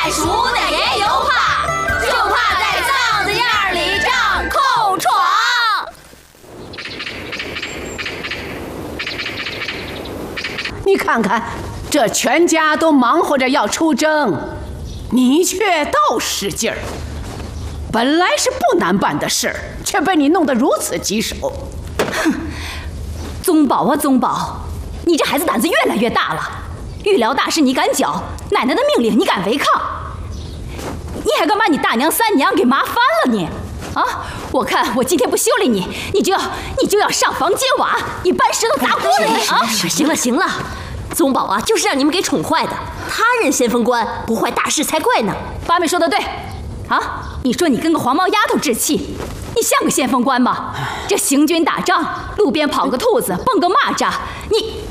爱熟的也有怕，就怕在藏子样里张口闯。 你看看，这全家都忙活着要出征，你却倒使劲儿。本来是不难办的事儿，却被你弄得如此棘手。 哼，宗保啊宗保，你这孩子胆子越来越大了。御疗大事你敢搅，奶奶的命令你敢违抗，你还敢把你大娘三娘给麻翻了你？啊！我看我今天不修理你，你就要上房揭瓦，一搬石头砸锅里啊！ 行了行了，宗保啊，就是让你们给宠坏的，他任先锋官，不坏大事才怪呢。 八妹说的对，啊！你说你跟个黄毛丫头置气，你像个先锋官吗？这行军打仗，路边跑个兔子，蹦个蚂蚱，你